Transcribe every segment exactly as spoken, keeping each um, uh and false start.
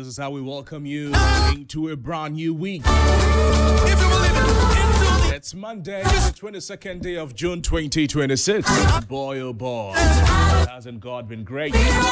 is how we welcome you into a brand new week. If you believe it, It's Monday, the twenty-second day of June twenty twenty-six. Boy, oh boy, hasn't God been great?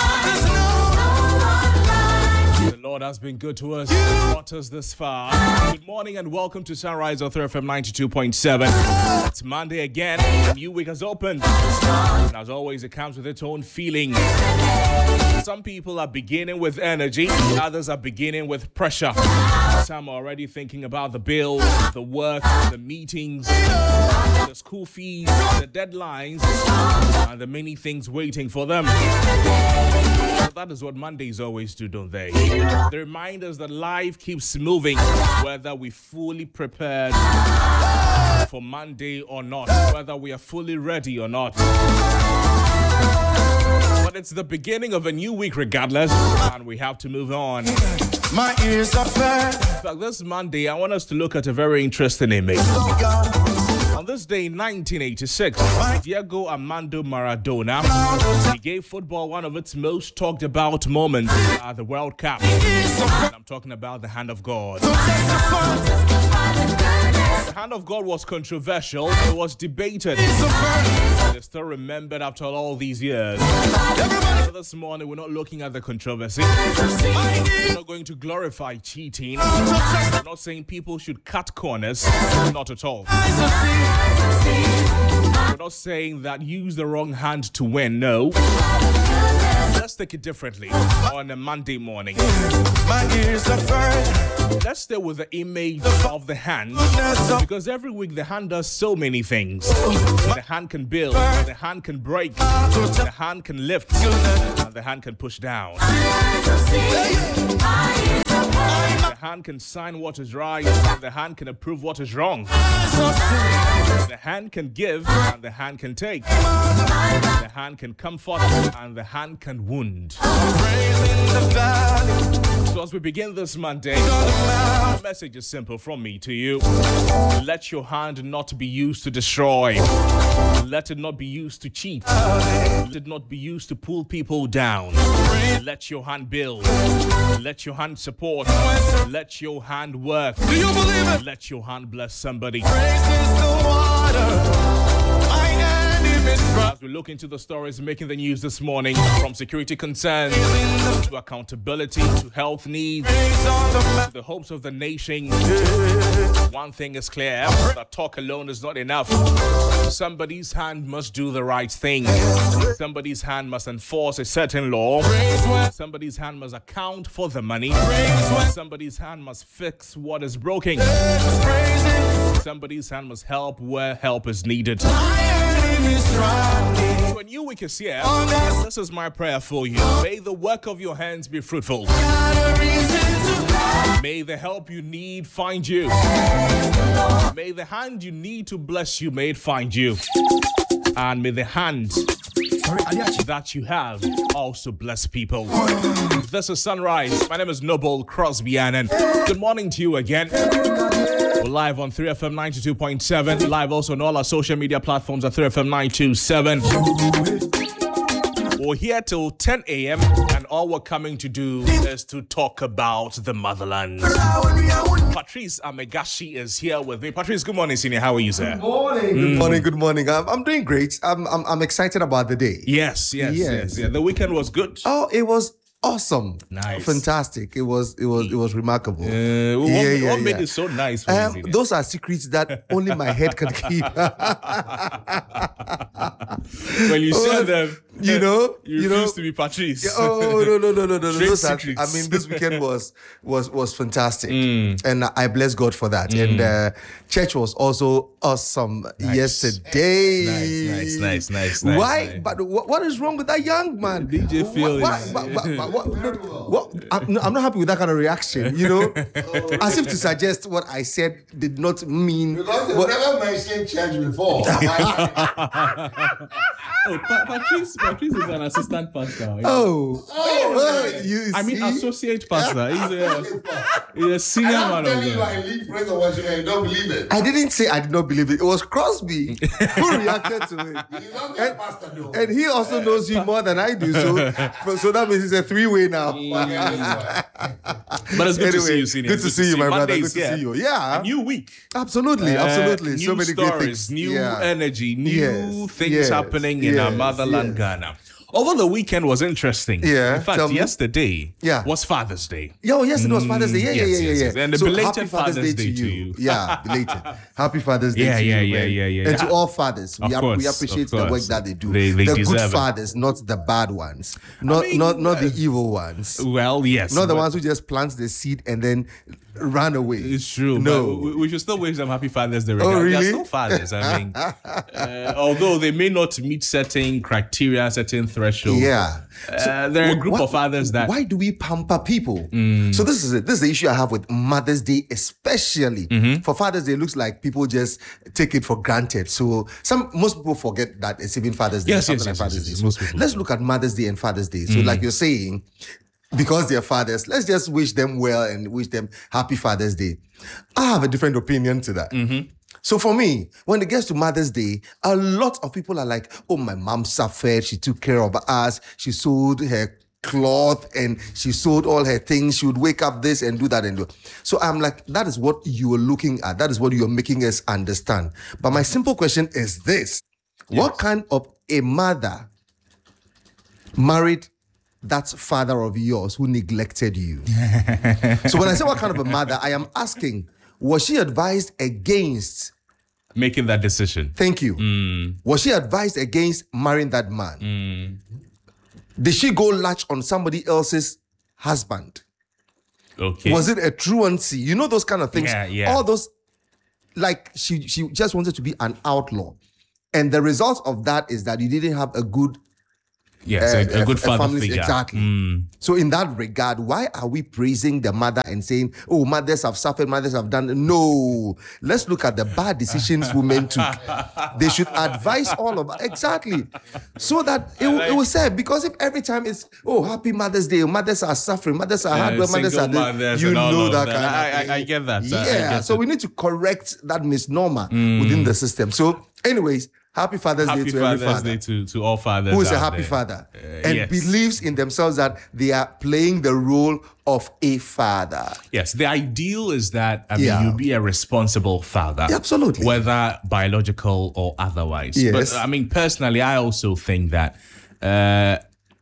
The Lord has been good to us, brought us this far. Good morning and welcome to Sunrise on three F M ninety-two point seven. It's Monday again, a new week has opened. And as always, it comes with its own feeling. Some people are beginning with energy, others are beginning with pressure. Some are already thinking about the bills, the work, the meetings, the school fees, the deadlines, and the many things waiting for them. So that is what Mondays always do, don't they? They remind us that life keeps moving, whether we fully prepared for Monday or not, whether we are fully ready or not. But it's the beginning of a new week regardless, and we have to move on. my ears are fed. In fact, this Monday, I want us to look at a very interesting image. On this day in nineteen eighty-six, Diego Armando Maradona, he gave football one of its most talked about moments at the World Cup. And I'm talking about the hand of God. The hand of God was controversial, it was debated. It's still remembered after all these years. So this morning, we're not looking at the controversy. We're not going to glorify cheating. We're not saying people should cut corners. Not at all. We're not saying that use the wrong hand to win. No. Let's take it differently on a Monday morning. My ears are fed. Let's stay with the image of the hand, because every week the hand does so many things. The hand can build, the hand can break, the hand can lift, and the hand can push down. The hand can sign what is right, and the hand can approve what is wrong. The hand can give, and the hand can take. The hand can comfort, and the hand can wound. So as we begin this Monday, the message is simple from me to you. Let your hand not be used to destroy. Let it not be used to cheat. Let it not be used to pull people down. Let your hand build. Let your hand support. Let your hand work. Do you believe it? Let your hand bless somebody. Praise is the water. My enemies run. As we look into the stories making the news this morning, from security concerns to accountability to health needs Praise on the to the hopes of the nation, one thing is clear, that talk alone is not enough. Somebody's hand must do the right thing. Somebody's hand must enforce a certain law. Somebody's hand must account for the money. Somebody's hand must fix what is broken. Somebody's hand must help where help is needed. So a new week is here. This is my prayer for you. May the work of your hands be fruitful. May the help you need find you. May the hand you need to bless you, may it find you. And may the hand that you have also bless people. This is Sunrise. My name is Noble Crosby Annan. Good morning to you again. We're live on three F M ninety-two point seven. Live also on all our social media platforms at three F M nine two seven. We're here till ten a.m. and all we're coming to do is to talk about the motherland. Patrice Amegashi is here with me. Patrice, good morning, senior. How are you, sir? Good morning. Good morning. Good morning. I'm, I'm doing great. I'm, I'm I'm excited about the day. Yes, yes, yes, Yes. Yeah, the weekend was good. Oh, it was awesome. Nice. Fantastic. It was it was it was remarkable. Uh, what Yeah, yeah, what made yeah. it so nice for you, Um, senior? those are secrets that only my head can keep. When you share them, you know, you, you know. refuse to be Patrice. Oh no no no no no! Trade Those are, secrets. I mean, this weekend was was was fantastic, Mm. and I bless God for that. And uh, church was also awesome yesterday. Nice, nice, nice, nice, nice, Why? nice. But what, what is wrong with that young man? D J Phil Why- is- why- why- why- what, what, what, I'm, no, I'm not happy with that kind of reaction. You know, as if to suggest what I said did not mean. Because they've what- never mentioned church before. Oh, Pa- Patrice, Patrice is an assistant pastor. Oh, oh, you I mean, see? associate pastor. He's a, he's a senior I'm man of telling you, God. I lead praise and worship and you don't believe it. I didn't say I did not believe it. It was Crosby who reacted to it. He's not a pastor, though. And he also knows you more than I do. So, so that means it's a three-way now. But it's good to Anyway, see you, Senior. good to see you, my brother. Mondays, Good to see you. Yeah. A new week. Absolutely, Uh, absolutely. new So many stories, great things. new Yeah. energy, new Yes, things yes, happening in our yes, motherland, yes. Ghana. Although the weekend was interesting. Yeah, In fact, tell me. yesterday Yeah. was Father's Day. Yo, yes, it was Father's Day. Yeah, yes, yeah, yeah, yes, yeah, yes. yeah. And a So belated happy Father's, Father's Day, Day to to you. you. Yeah, belated. Happy Father's Day Yeah, to yeah, you, yeah, man. yeah, yeah, And yeah. to all fathers, Of we, ap- course, we appreciate of the work course. that they do. They- they the deserve good it. fathers, not the bad ones. Not mean, not not uh, the evil ones. Well, yes. Not the but ones who just plant the seed and then run away. It's true. No. but we, we should still wish them happy Father's Day. Oh, regardless. really? They're still fathers. I mean, uh, although they may not meet certain criteria, certain thresholds. Yeah. Uh, there are a group Why- of fathers that. Why do we pamper people? Mm. So this is it. This is the issue I have with Mother's Day, especially Mm-hmm. for Father's Day. It looks like people just take it for granted. So some most people forget that it's even Father's Day. Yes, or yes, something yes, like yes, Father's yes, Day. most So people let's do. look at Mother's Day and Father's Day. So like you're saying, because they're fathers, let's just wish them well and wish them happy Father's Day. I have a different opinion to that. So for me, when it gets to Mother's Day, a lot of people are like, oh, my mom suffered. She took care of us. She sold her cloth and she sold all her things. She would wake up this and do that and do. So I'm like, that is what you are looking at. That is what you're making us understand. But my simple question is this. What kind of a mother married that father of yours who neglected you? So when I say what kind of a mother, I am asking, was she advised against, making that decision. thank you, was she advised against marrying that man? Did she go latch on somebody else's husband? Okay. Was it a truancy? You know those kind of things. Yeah, yeah. All those, like she she just wanted to be an outlaw. And the result of that is that you didn't have a good Yes, a, a uh, good uh, father families- figure. Exactly. Mm. So in that regard, why are we praising the mother and saying, oh, mothers have suffered, mothers have done? No. Let's look at the bad decisions women took. They should advise all of us. Exactly. So that it, will- it will say, because if every time it's, oh, happy Mother's Day, mothers are suffering, mothers are hard, Uh, work, mothers are single this, mothers you and all know of that that. kind of I- I- thing. I get that. I- I Yeah. get so it. we need to correct that misnomer within the system. So anyways, happy Father's Happy Day to Father's every father Day to, to all fathers. who is a out happy there. father Uh, and yes. believes in themselves that they are playing the role of a father. Yes, the ideal is that I mean Yeah. you be a responsible father, Absolutely. whether biological or otherwise. Yes. But I mean, personally, I also think that uh,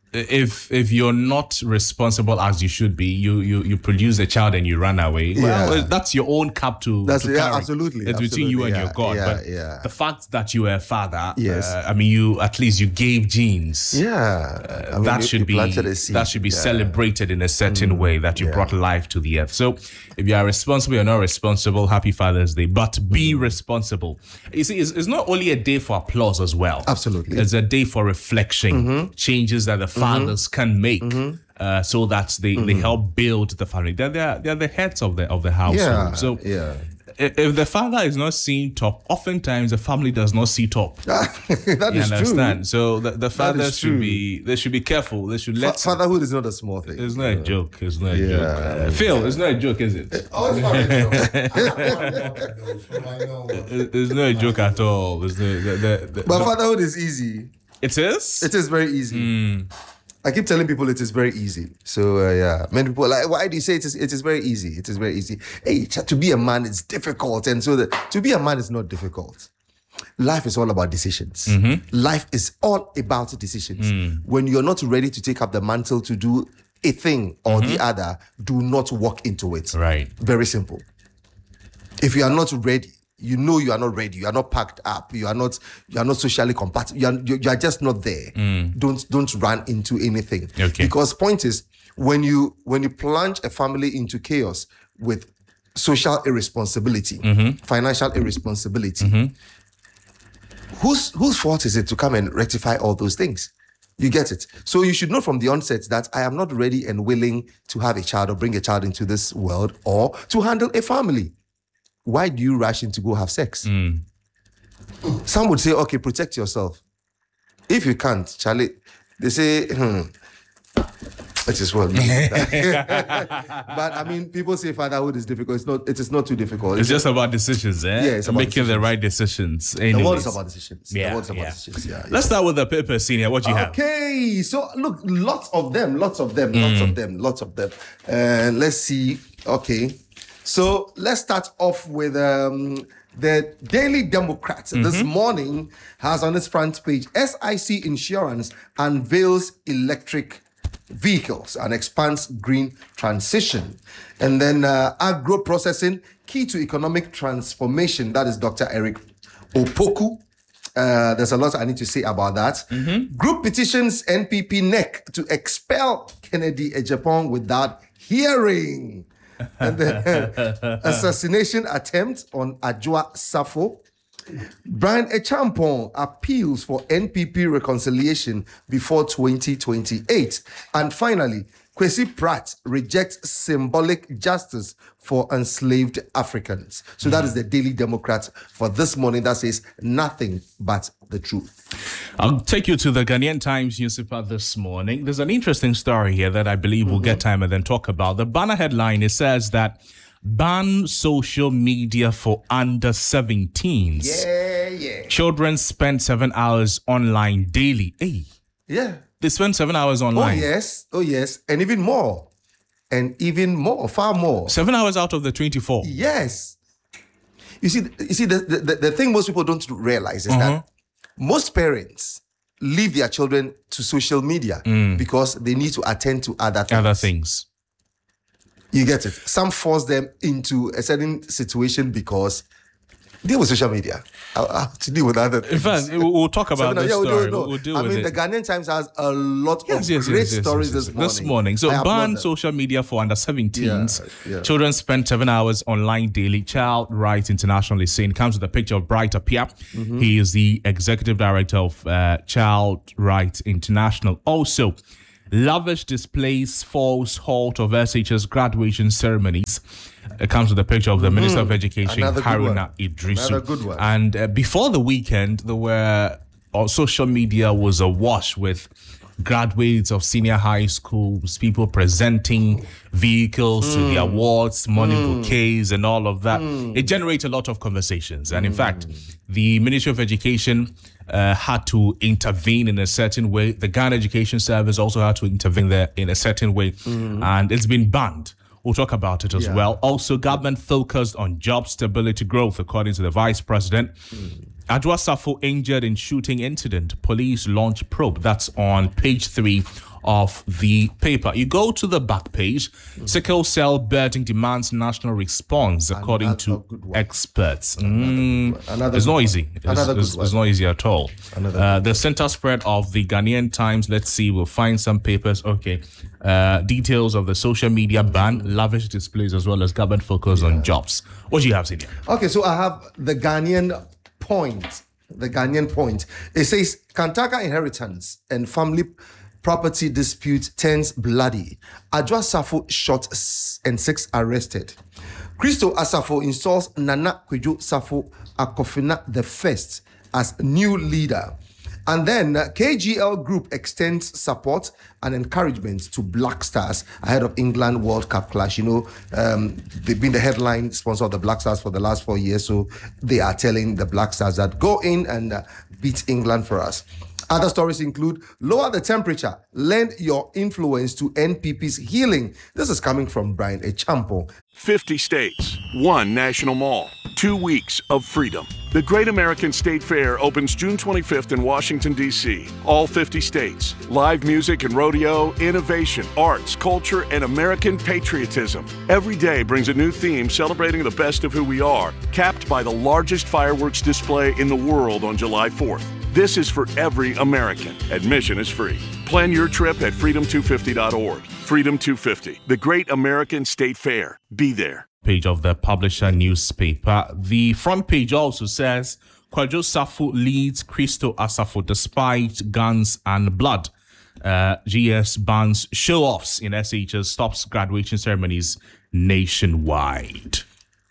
if if you're not responsible as you should be, you you you produce a child and you run away. Well, Yeah. that's your own cup to. That's- to yeah, carry. absolutely, It's between you and absolutely, your God. yeah, but yeah, yeah. the fact that you are a father, Yes. uh, I mean, you at least you gave genes. Yeah. I mean, that you- should you be planted a seed. that should be Yeah. celebrated in a certain way that you brought life to the earth. So if you are responsible, you're not responsible, happy Father's Day. But be Mm-hmm. responsible. You see, it's, it's not only a day for applause as well. Absolutely. Mm-hmm. It's a day for reflection, changes that the fathers can make. Uh, so that they, they help build the family. They're, they're, they're the heads of the of the household. Yeah, So yeah. i- if the father is not seen top, oftentimes the family does not see top. that You is understand? true. So the, the fathers true. should be they should be careful. They should Fa- let fatherhood is not a small thing. it's not a joke. It's not a Yeah. joke. Uh, Phil, it's not a joke, is it? Oh, it's not a joke. I'm not a joke, so I know. It- It's not a joke at all. It's the, the, the, the, But the- fatherhood is easy. it is. It is very easy. Hmm. I keep telling people it is very easy. So uh, yeah, many people are like, why do you say it is? It is very easy. It is very easy. Hey, ch- to be a man is difficult, and so the, to be a man is not difficult. Life is all about decisions. Life is all about decisions. When you're not ready to take up the mantle to do a thing or the other, do not walk into it. Right. Very simple. If you are not ready, you know you are not ready. You are not packed up. You are not. You are not socially compatible. You are, you, you are just not there. Don't don't run into anything. Okay. Because point is, when you when you plunge a family into chaos with social irresponsibility, financial irresponsibility, whose whose fault is it to come and rectify all those things? You get it. So you should know from the onset that I am not ready and willing to have a child or bring a child into this world or to handle a family. Why do you rush in to go have sex? Some would say, okay, protect yourself. If you can't, Charlie, they say, hmm, it is well. But I mean, people say fatherhood is difficult. It's not. It is not too difficult. It's just about decisions, eh? Yeah, it's about making the decisions. right decisions. The Anyways. world is about decisions. Yeah, the world is about yeah. decisions. Yeah. yeah. Let's start with the paper, senior. What do you have? Okay, so look, lots of them, lots of them, lots of them, lots of them. And let's see. Okay, so let's start off with um, the Daily Democrat. This morning has on its front page, S I C Insurance unveils electric vehicles and expands green transition. And then uh, agro processing, key to economic transformation. That is Doctor Eric Opoku. Uh, there's a lot I need to say about that. Group petitions N P P N E C to expel Kennedy Ejapon without hearing. And then assassination attempt on Adwoa Safo. Brian Echampong appeals for N P P reconciliation before twenty twenty-eight. And finally, Kwesi Pratt rejects symbolic justice for enslaved Africans. So that is the Daily Democrat for this morning that says nothing but the truth. I'll take you to the Ghanaian Times newspaper this morning. There's an interesting story here that I believe we'll get time and then talk about. The banner headline, it says that ban social media for under seventeens. Yeah, yeah. Children spend seven hours online daily. Hey, Yeah. they spend seven hours Oh, online. yes. Oh, yes. And even more. And even more, far more. Seven hours out of the twenty-four. Yes. You see, you see, the, the, the thing most people don't realize is that most parents leave their children to social media because they need to attend to other things. Other things. You get it? Some force them into a certain situation because deal with social media. How, how to deal with other things. In fact, we'll we'll talk about So, this yeah, we'll do- story. no. We'll, we'll deal I with mean, it. the Ghanaian Times has a lot Yes, of yes, great yes, yes, stories yes, yes. this morning. This morning. So I applaud ban them. social media for under seventeens. Yeah, yeah. Children spend seven hours online daily. Child Rights International is saying, comes with a picture of Bright Apia. Mm-hmm. He is the executive director of uh, Child Rights International. Also, lavish displays false halt of S H S graduation ceremonies. It comes with a picture of the Minister of Education, Another good one. Haruna Idrisu. Another good one. And uh, before the weekend, there were, or social media was awash with graduates of senior high schools, people presenting vehicles to the awards, money bouquets, and all of that. It generated a lot of conversations. And in fact, the Ministry of Education uh, had to intervene in a certain way. The Ghana Education Service also had to intervene there in a certain way. And it's been banned. We'll talk about it as Yeah. well. Also, government focused on job stability growth, according to the Vice President. Adwoa Safo injured in shooting incident. Police launch probe. That's on page three of the paper. You go to the back page. Sickle cell burden demands national response, according Another to good one. experts. Mm, Another it's good not one. easy. It's, Another good it's- it's one. not easy at all. Another Uh, the center spread of the Ghanaian Times. Let's see. We'll find some papers. Okay. Uh, details of the social media ban, lavish displays, as well as government focus on jobs. What do you have, Senior? Okay, so I have the Ghanaian point. The Ghanaian point. It says Kantaka inheritance and family property dispute turns bloody. Adwoa Safo shot s- and six arrested. Christo Asafo installs Nana Kwejo Safo Akofina the first as new leader. And then uh, K G L Group extends support and encouragement to Black Stars ahead of England World Cup clash. You know, um, they've been the headline sponsor of the Black Stars for the last four years. So they are telling the Black Stars that go in and uh, beat England for us. Other stories include lower the temperature, lend your influence to N P P's healing. This is coming from Brian Echampo. fifty states, one national mall, two weeks of freedom. The Great American State Fair opens June twenty-fifth in Washington, D C All fifty states. Live music and rodeo, innovation, arts, culture, and American patriotism. Every day brings a new theme celebrating the best of who we are, capped by the largest fireworks display in the world on July fourth. This is for every American. Admission is free. Plan your trip at freedom two fifty dot org. Freedom two fifty, the Great American State Fair. Be there. Page of the publisher newspaper. The front page also says Kwadwo Safo leads Christo Asafo despite guns and blood. Uh, G S bans show-offs in S H S, stops graduation ceremonies nationwide.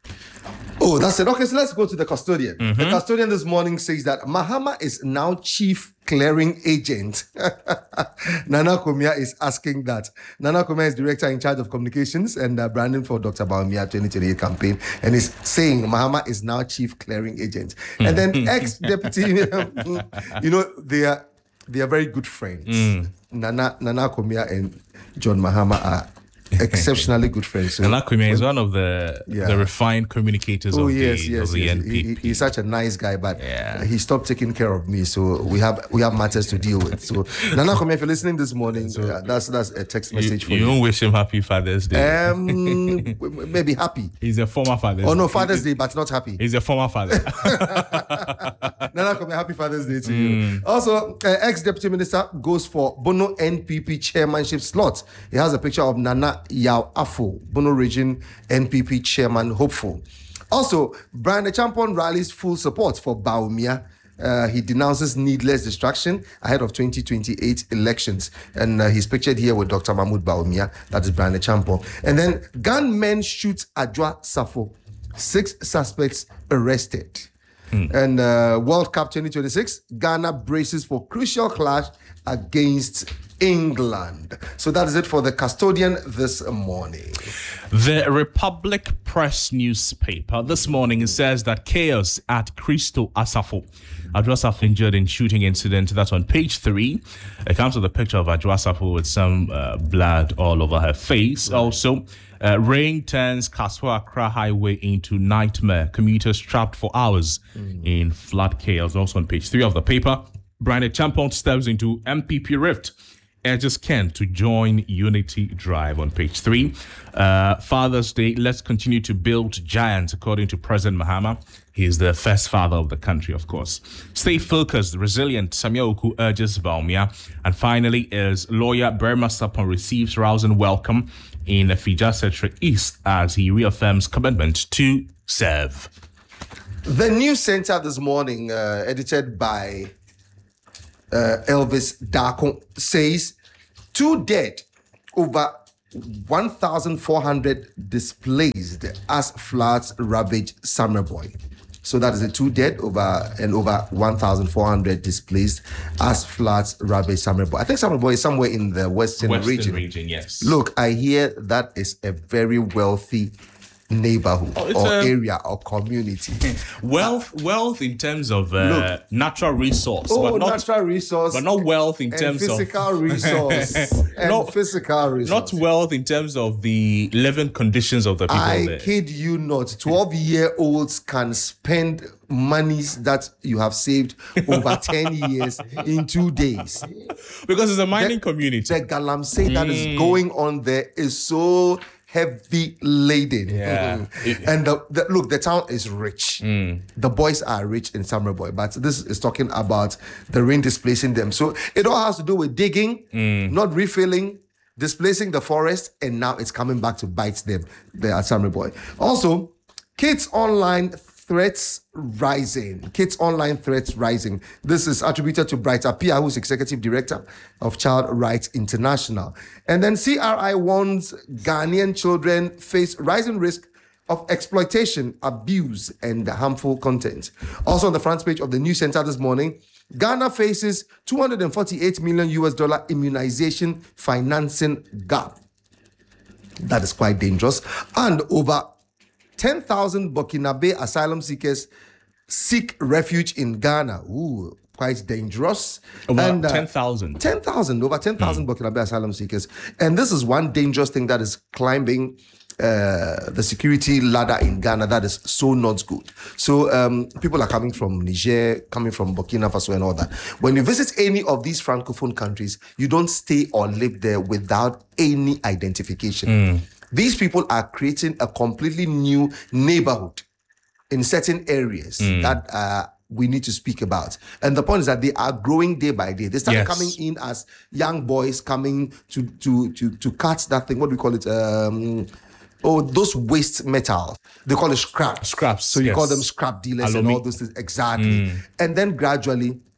Oh, that's it. Okay, so let's go to the custodian. Mm-hmm. The custodian this morning says that Mahama is now chief clearing agent. Nana Komia is asking that. Nana Komia is director in charge of communications and uh, branding for Doctor Bawumia twenty twenty-eight campaign, and is saying Mahama is now chief clearing agent. And then ex-deputy, you know, they are they are very good friends. Mm. Nana Nana Komia and John Mahama are exceptionally good friends. So, Nana Komia is one of the Yeah. the refined communicators Oh of yes, the, yes, of the yes. N P P. He, he's such a nice guy, but Yeah. he stopped taking care of me. So we have we have matters to deal with. So Nana Komia, if you're listening this morning, uh, that's that's a text you, message for you you. don't wish him happy Father's Day. Um, maybe happy. He's a former father. Oh no, Father's Day, but not happy. He's a former father. Nana Komia, happy Father's Day to you. Also, uh, ex-deputy minister goes for Bono N P P chairmanship slot. He has a picture of Nana Yao Afo, Bono Region N P P chairman hopeful. Also, Brian Champon rallies full support for Bawumia. Uh, he denounces needless distraction ahead of twenty twenty-eight elections. And uh, he's pictured here with Doctor Mahmoud Bawumia. That is Brian Champon. And then gunmen shoot Adwa Safo. Six suspects arrested. And uh, World Cup twenty twenty-six, Ghana braces for crucial clash against England. So that is it for the custodian this morning. The Republic Press newspaper this morning says that chaos at Christo Asafo. Adwa Asafo injured in shooting incident. That's on page three. It comes with a picture of Adwa Asafo with some uh, blood all over her face. Right. Also, uh, rain turns Kaswa Accra Highway into nightmare. Commuters trapped for hours mm. in flood chaos. Also on page three of the paper, Brian Champon steps into M P P rift. Urges Ken to join Unity Drive on page three. Uh, Father's Day, let's continue to build giants, according to President Mahama. He is the first father of the country, of course. Stay focused, resilient, Samia Oku urges Bawumia. And finally is lawyer Burma Sapon receives rousing welcome in Fija Secretary East as he reaffirms commitment to serve. The News Center this morning, uh, edited by Uh, Elvis Darko, says two dead, over one thousand four hundred displaced as floods ravage Samarboy. So that is the two dead, over and over one thousand four hundred displaced as floods ravage Samarboy. I think Samarboy is somewhere in the western, Western region. region, yes. Look, I hear that is a very wealthy neighborhood Oh, it's or a- area or community. Wealth, wealth in terms of uh, Look. natural resource, Oh, but not natural resource. but not wealth in and terms physical of resource and No, physical resource. not wealth in terms of the living conditions of the people I there. kid you not. twelve-year-olds can spend monies that you have saved over ten years in two days. Because it's a mining The- community. The galamsey that is going on there is so heavy laden. Yeah. And the, the, look, the town is rich. The boys are rich in Samarboy, but this is talking about the rain displacing them. So it all has to do with digging, not refilling, displacing the forest, and now it's coming back to bite them there at Samarboy. Also, kids online threats rising. Kids online threats rising. This is attributed to Bright Apia, who's executive director of Child Rights International. And then C R I warns Ghanaian children face rising risk of exploitation, abuse, and harmful content. Also on the front page of the News Center this morning, Ghana faces two hundred forty-eight million U S dollar immunization financing gap. That is quite dangerous. And over ten thousand Burkinabe asylum seekers seek refuge in Ghana. Ooh, quite dangerous. Over And, uh, ten thousand. ten thousand, over ten thousand mm. Burkinabe asylum seekers. And this is one dangerous thing that is climbing uh, the security ladder in Ghana that is so not good. So um, people are coming from Niger, coming from Burkina Faso and all that. When you visit any of these Francophone countries, you don't stay or live there without any identification. Mm. These people are creating a completely new neighborhood in certain areas mm. that uh, we need to speak about. And the point is that they are growing day by day. They started Yes. coming in as young boys coming to to to to cut that thing. What do we call it? Um, oh, those waste metal. They call it scrap. Scraps, So you yes. call them scrap dealers Alumi. and all those things. Exactly. And then gradually